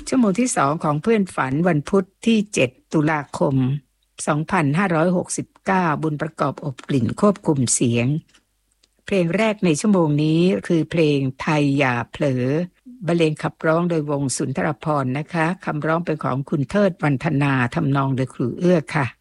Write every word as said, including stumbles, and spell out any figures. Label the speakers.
Speaker 1: ชั่วโมงที่สองของเพื่อนฝันวันพุธที่เจ็ดตุลาคมสองพันห้าร้อยหกสิบเก้าบุญประกอบอบกลิ่นควบคุมเสียงเพลงแรกในชั่วโมงนี้คือเพลงไทยอย่าเผลอบรรเลงขับร้องโดยวงสุนทรภรณ์นะคะคำร้องเป็นของคุณเทิดวรรณธนาทำนองโดยครูเอื้อค่ะ